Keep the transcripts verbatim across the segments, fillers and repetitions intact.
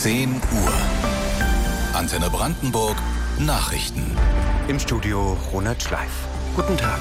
zehn Uhr. Antenne Brandenburg Nachrichten. Im Studio Ronald Schleif. Guten Tag.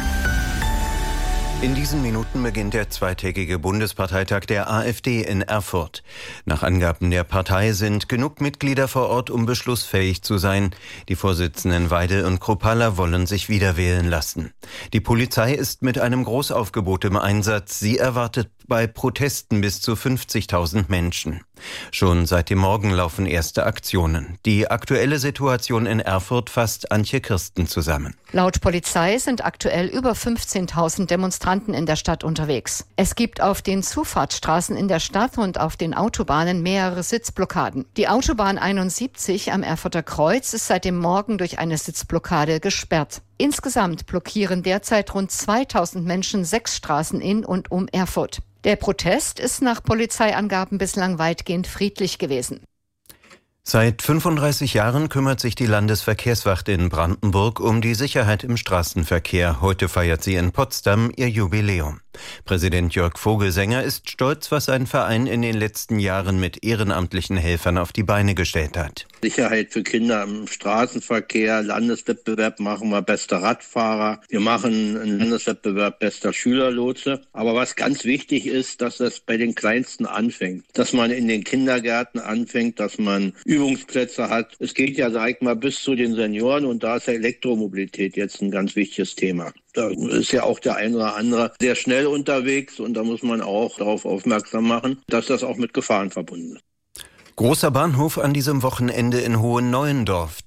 In diesen Minuten beginnt der zweitägige Bundesparteitag der AfD in Erfurt. Nach Angaben der Partei sind genug Mitglieder vor Ort, um beschlussfähig zu sein. Die Vorsitzenden Weidel und Kruppalla wollen sich wiederwählen lassen. Die Polizei ist mit einem Großaufgebot im Einsatz. Sie erwartet bei Protesten bis zu fünfzigtausend Menschen. Schon seit dem Morgen laufen erste Aktionen. Die aktuelle Situation in Erfurt fasst Antje Kirsten zusammen. Laut Polizei sind aktuell über fünfzehntausend Demonstranten in der Stadt unterwegs. Es gibt auf den Zufahrtsstraßen in der Stadt und auf den Autobahnen mehrere Sitzblockaden. Die Autobahn einundsiebzig am Erfurter Kreuz ist seit dem Morgen durch eine Sitzblockade gesperrt. Insgesamt blockieren derzeit rund zweitausend Menschen sechs Straßen in und um Erfurt. Der Protest ist nach Polizeiangaben bislang weitgehend friedlich gewesen. Seit fünfunddreißig Jahren kümmert sich die Landesverkehrswacht in Brandenburg um die Sicherheit im Straßenverkehr. Heute feiert sie in Potsdam ihr Jubiläum. Präsident Jörg Vogelsänger ist stolz, was sein Verein in den letzten Jahren mit ehrenamtlichen Helfern auf die Beine gestellt hat. Sicherheit für Kinder im Straßenverkehr, Landeswettbewerb machen wir bester Radfahrer, wir machen einen Landeswettbewerb bester Schülerlotse. Aber was ganz wichtig ist, dass das bei den Kleinsten anfängt, dass man in den Kindergärten anfängt, dass man Übungsplätze hat. Es geht ja, sag ich mal, bis zu den Senioren und da ist Elektromobilität jetzt ein ganz wichtiges Thema. Da ist ja auch der eine oder andere sehr schnell unterwegs und da muss man auch darauf aufmerksam machen, dass das auch mit Gefahren verbunden ist. Großer Bahnhof an diesem Wochenende in Hohenneuendorf.